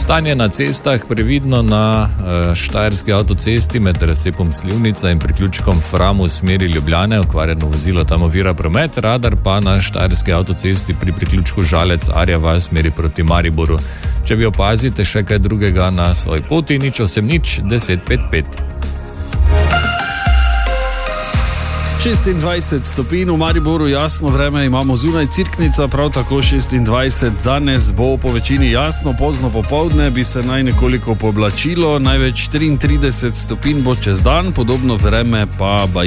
Stanje na cestah previdno na štajerski avtocesti med razcepom Slivnica in priključkom Fram v smeri Ljubljane, okvarjeno vozilo tam ovira promet, radar pa na štajerski avtocesti pri priključku Žalec Arjava v smeri proti Mariboru. Če vi opazite še kaj drugega na svoji poti, 080 10 55. 26 stopinj v Mariboru, jasno vreme imamo zunaj, Cirknica prav tako 26, danes bo po večini jasno, pozno popoldne bi se naj nekoliko poblačilo, največ 33 stopinj bo čez dan, podobno vreme pa